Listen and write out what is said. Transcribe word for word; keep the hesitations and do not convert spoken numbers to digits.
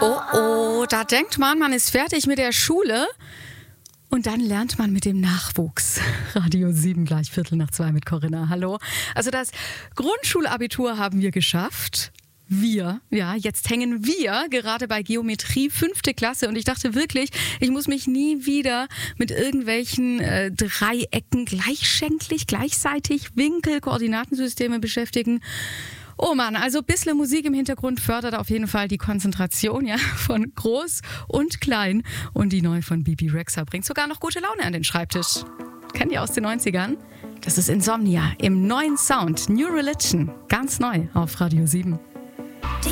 Oh, oh, da denkt man, man ist fertig mit der Schule und dann lernt man mit dem Nachwuchs. Radio sieben, gleich Viertel nach zwei mit Corinna. Hallo. Also das Grundschulabitur haben wir geschafft. Wir, ja, jetzt hängen wir gerade bei Geometrie fünfte Klasse und ich dachte wirklich, ich muss mich nie wieder mit irgendwelchen äh, Dreiecken gleichschenklig, gleichseitig, Winkel, Koordinatensysteme beschäftigen. Oh Mann, also ein bisschen Musik im Hintergrund fördert auf jeden Fall die Konzentration, ja, von groß und klein. Und die neue von Bebe Rexha bringt sogar noch gute Laune an den Schreibtisch. Kennt ihr aus den neunzigern? Das ist Insomnia im neuen Sound. New Religion, ganz neu auf Radio sieben.